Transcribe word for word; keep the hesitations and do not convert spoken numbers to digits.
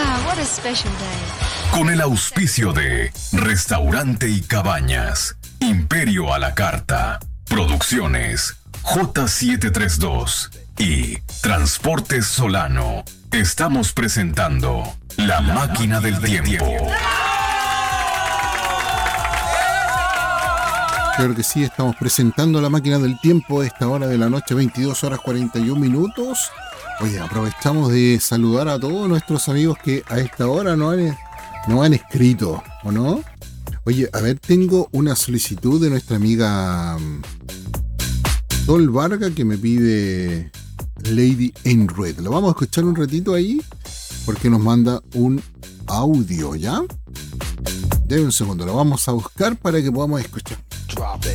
Ah, what a special day. Con el auspicio de Restaurante y Cabañas, Imperio a la Carta, Producciones J setecientos treinta y dos y Transportes Solano, estamos presentando La Máquina del Tiempo. Claro que sí, estamos presentando La Máquina del Tiempo a esta hora de la noche, veintidós horas cuarenta y un minutos. Oye, aprovechamos de saludar a todos nuestros amigos que a esta hora no han, no han escrito, ¿o no? Oye, a ver, tengo una solicitud de nuestra amiga Sol Varga que me pide Lady in Red. Lo vamos a escuchar un ratito ahí porque nos manda un audio, ¿ya? Deme un segundo, lo vamos a buscar para que podamos escuchar.